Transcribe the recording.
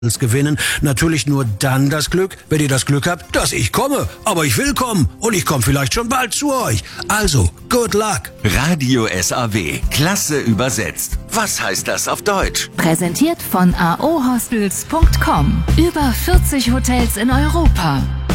gewinnen natürlich nur dann das Glück, wenn ihr das Glück habt, dass ich komme. Aber ich will kommen und ich komme vielleicht schon bald zu euch. Also, good luck. Radio SAW. Klasse übersetzt. Was heißt das auf Deutsch? Präsentiert von aohostels.com. Über 40 Hotels in Europa.